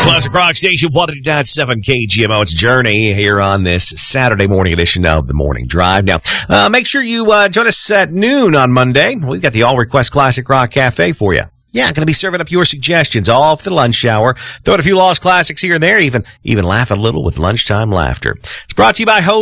Classic Rock Station 109.7 KGMO. It's Journey here on this Saturday morning edition of the Morning Drive. Now, make sure you join us at noon on Monday. We've got the All Request Classic Rock Cafe for you. Yeah, going to be serving up your suggestions all for the lunch hour. Throw in a few lost classics here and there, even laugh a little with lunchtime laughter. It's brought to you by Hose